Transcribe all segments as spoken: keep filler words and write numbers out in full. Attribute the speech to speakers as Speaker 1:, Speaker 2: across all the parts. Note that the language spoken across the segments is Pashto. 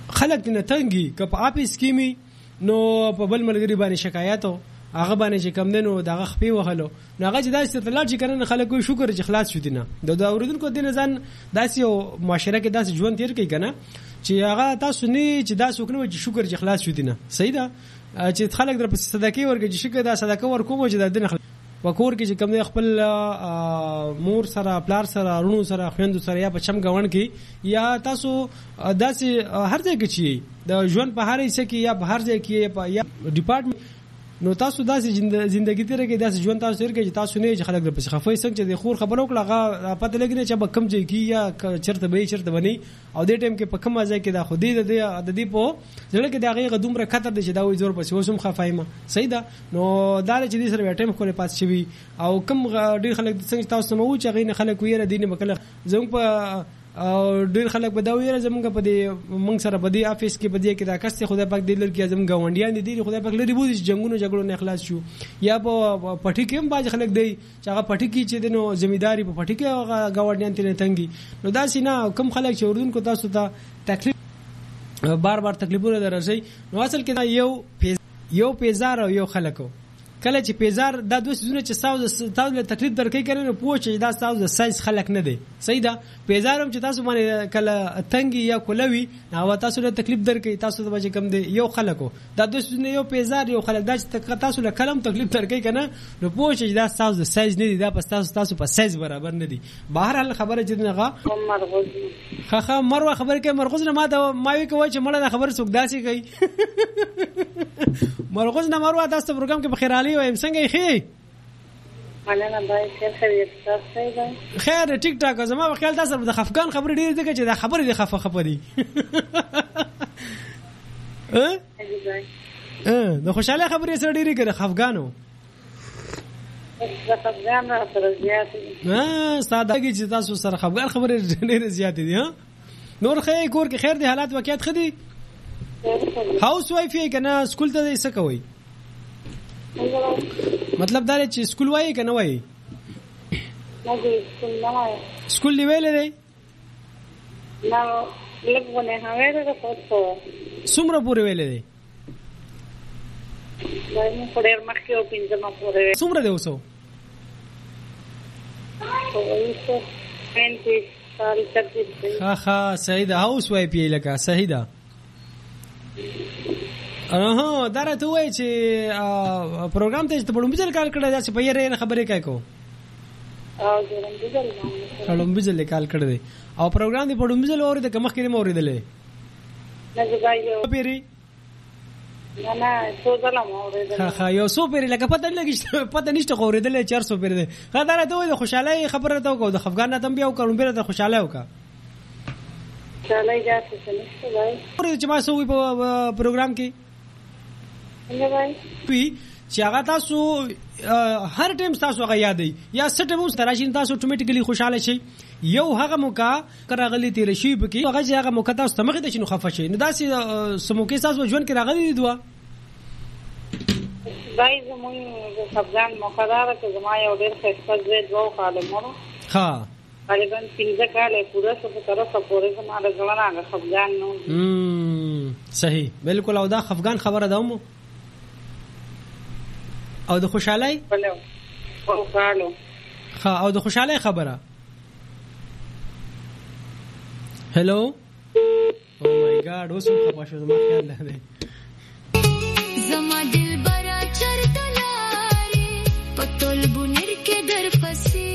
Speaker 1: خلک نه تنګي که په اپیس کې می نو په بل ملګری باندې شکایت هغه باندې چې کم دنو دغه خپې وهلو نو هغه چې داسې تلل چې کنه خلکو شکر چې خلاص شو دینه د اوریدونکو دین ځان داسې یو معاشره کې داسې ژوند تیر کوي کنه چې هغه تاسو نه چې داسې وکړو چې شکر چې خلاص شو دینه صحیح ده چې خلک در په صدقې ورګي چې شکر دا صدقه ورکوم چې د دین وکور کې چې کم دی خپل مور سره پلار سره رونو سره خويندو سره یا په چم غون کې یا تاسو داسې هر ځای کې چی د ژوند په هر ځای کې یا په هر ځای کې یا ډپارټمنټ نو تاسو داسې ژوندۍ تیر کې داسې ژوند تاسو تیر کې چې تاسو نه چې خلک د پښه خفای څنګه چې د خور خبرو کړه هغه پته لګنه چې به کم ځای کې یا چرته به چرته بني او دې ټیم کې په کوم ځای کې دا خو دې د دې په ځل کې دا غي دومره خطر دي چې دا وي زور پسې وسوم خفایمه صحیح ده نو دا چې دې سره ټیم کولې پات شوی او کم ډیر خلک څنګه تاسو مو چې غي نه خلک ویره دینه مکله زموږ په او ډیر خلک بداویره زمونږ په دې مونږ سره په دې افیس کې په دې کې دا کسته خدای پاک دې لر کې زمونږ غونډیان دي خدای پاک لري بوزي جنگونو جګړو نه اخلاص شو یا په پټی کې هم باج خلک دی چې هغه پټی کې چې دنو ځمېداري په پټی کې هغه غونډیان تل تنګي نو دا سینا کم خلک چې اردن کو تاسو ته تکلیف بار بار تکلیفونه درځي نو اصل کې یو پیز یو پیزار او یو خلکو کله چې پیزار دا دوه سيزونه چې تاسو تاسو له تکلیف درکې کړي نو پوه چې دا تاسو د سایز خلک نه دی صحیح ده پیزار هم چې تاسو باندې کله تنګي یا کولوي نو تاسو له تکلیف درکې تاسو د بچ کم دی یو خلکو دا دوه سيزونه یو پیزار یو خلک دا چې تاسو له کلم تکلیف درکې کنه نو پوه چې دا تاسو د سایز نه دی دا پس تاسو تاسو په سایز برابر نه دی بهر حال خبره چې دغه
Speaker 2: مرغوز
Speaker 1: خخه مروه خبره کې مرغوز نه ما دا ما وی کوي چې مړه خبره څوک داسي کوي مرغوز نه مروه تاسو پروګرام کې بخیر علي وایم څنګه خې
Speaker 2: مننه بای خیر خیر تاسو
Speaker 1: خیر ټیک ټاک زما په خیال تاسو د خفقان خبرې ډېر دي چې دا خبرې د خفه خبرې ها ها د خوشاله خبرې سره ډېرې کړه خفقانو
Speaker 2: د خفقان سره زیاتې
Speaker 1: ها ساده کې چې تاسو سره خفقان خبرې ډېرې زیاتې دي ها نور خې کور کې خیر دي حالات واقعیت خدي هاوس وایف یې کنه سکول ته څه کوي مطلب دا چې سکول وایي کنه وایي
Speaker 2: نه دی سکول نه وایي
Speaker 1: سکول دی ویلې دی
Speaker 2: نه لګونه هاویره ده خو
Speaker 1: څومره پورې ویلې دی
Speaker 2: باندې پورې مخکې او پنځمه پورې
Speaker 1: څومره دی اوسو
Speaker 2: اوسه پنځه سال تک
Speaker 1: ها ها صحیح ده هاوس وایف یې لکه صحیح ده اها دا راته وای چې پروګرام ته چې په لومبیزل کال کړه دا چې په یې نه خبرې کوي کو
Speaker 2: او لومبیزل
Speaker 1: باندې لومبیزل کال کړه دی او پروګرام دی په لومبیزل اورید کمخ کې مو اوریدلې
Speaker 2: نه ځای
Speaker 1: پیری
Speaker 2: نه نه څو ځله مو اوریدلې
Speaker 1: ها ها یو څو پیری لکه پته لګی پته نشته اوریدلې چار سو پیری دی دا راته وای د خوشاله خبره ته کو د خفقان ته بیا وکړم بیا د خوشاله وکړه
Speaker 2: چالای جاته څه نشته وای
Speaker 1: ورته چې ما سوې په پروګرام کې
Speaker 2: نه وای
Speaker 1: پی چې هغه تاسو هر ټیم تاسو هغه یادې یا ست ټیم سره شین تاسو اتوماتیکلی خوشاله شي یو هغه موقع کراغلی تیر شي بکی هغه چې هغه موقع تاسو تمخه د شنو خفه شي نو داسې سموکې تاسو ژوند کې راغلي دي دوا
Speaker 2: دای زموږ د خفقان مقرره کې زما یو ډېر ښه زید وو خالمو
Speaker 1: ها
Speaker 2: غالبا پنځه کاله پورا څه په طرفه پورې زما د ځوانانه خفقان نو
Speaker 1: امم صحیح بالکل او دا خفقان خبره ده مو او د خوشالۍ
Speaker 2: بلو او کالو
Speaker 1: ها او د خوشالۍ خبره هلو او مای ګاډ اوس په پښو زما خیال لري
Speaker 3: زما دل برا چرته لاري پتول بنر کې در پسي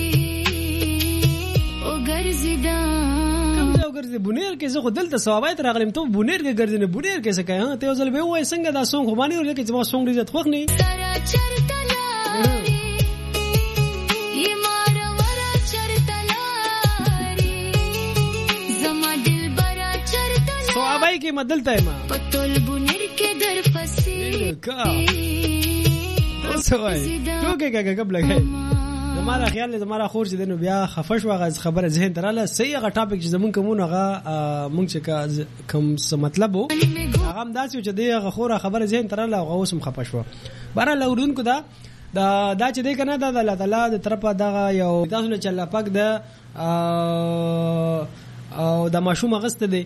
Speaker 3: او ګرځیدا
Speaker 1: کوم یو ګرځي بنیر کې زه خو دلته ثوابات راغلم ته بنیر کې ګرځي نه بنیر کې څه کوي ها ته ځل به وای څنګه دا سونګ خو باندې ورته چې ما سونګ دې خوښ نه
Speaker 3: چرته لاري یمار ورا چرته لاري زما دل برا چرته لاري
Speaker 1: ثوابای کې مدلته ما
Speaker 3: پتول بنیر کې در پسي
Speaker 1: کا سوای تو کې کې قبل لګای زماره خیال زماره خور چې دنو بیا خفش واغ خبره ذهن تراله صحیح هغه ټاپک چې زمون کومونه هغه مونږ چې کوم څه مطلب وو هغه هم داسې چې دغه خور خبره ذهن تراله هغه اوسم خفش و بهر لوردون کو دا دا دا چې دې کنه دا د الله تعالی د طرفه دغه یو تاسو نه چلا پک د او د ماشوم غست دی